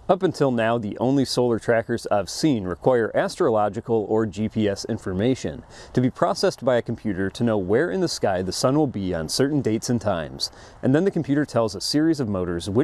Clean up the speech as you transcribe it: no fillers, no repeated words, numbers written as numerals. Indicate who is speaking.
Speaker 1: Up until now, the only solar trackers I've seen require astrological or GPS information to be processed by a computer to know where in the sky the sun will be on certain dates and times, and then the computer tells a series of motors which